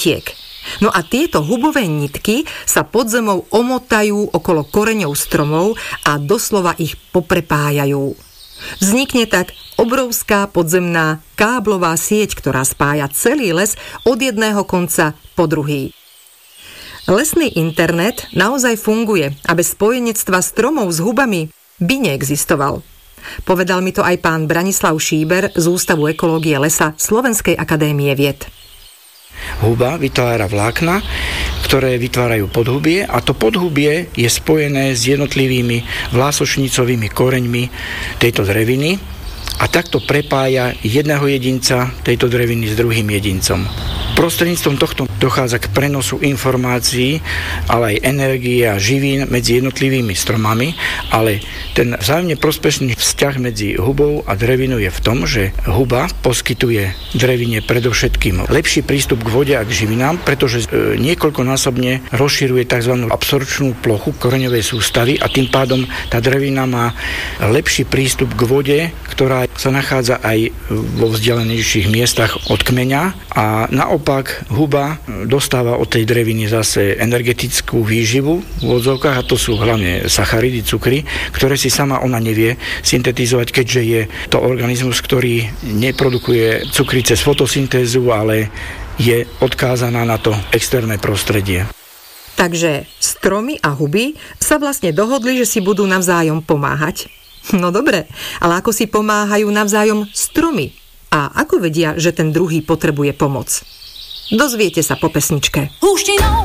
nitiek. No a tieto hubové nitky sa pod zemou omotajú okolo koreňov stromov a doslova ich poprepájajú. Vznikne tak obrovská podzemná káblová sieť, ktorá spája celý les od jedného konca po druhý. Lesný internet naozaj funguje a bez spojenectva stromov s hubami by neexistoval. Povedal mi to aj pán Branislav Šíber z Ústavu ekológie lesa Slovenskej akadémie vied. Huba vytvára vlákna, ktoré vytvárajú podhubie a to podhubie je spojené s jednotlivými vlásočnicovými koreňmi tejto dreviny a takto prepája jedného jedinca tejto dreviny s druhým jedincom. Prostredníctvom tohto dochádza k prenosu informácií, ale aj energie a živín medzi jednotlivými stromami, ale ten vzájomne prospešný vzťah medzi hubou a drevinou je v tom, že huba poskytuje drevine predovšetkým lepší prístup k vode a k živinám, pretože niekoľkonásobne rozširuje tzv. Absorpčnú plochu koreňovej sústavy a tým pádom tá drevina má lepší prístup k vode, ktorá sa nachádza aj vo vzdialenejších miestach od kmeňa a naopak huba dostáva od tej dreviny zase energetickú výživu v odzovkách a to sú hlavne sacharidy, cukry, ktoré si sama ona nevie syntetizovať, keďže je to organizmus, ktorý neprodukuje cukry cez fotosyntézu, ale je odkázaná na to externé prostredie. Takže stromy a huby sa vlastne dohodli, že si budú navzájom pomáhať. No dobre, ale ako si pomáhajú navzájom stromy? A ako vedia, že ten druhý potrebuje pomoc? Dozviete sa po pesničke. Húštinou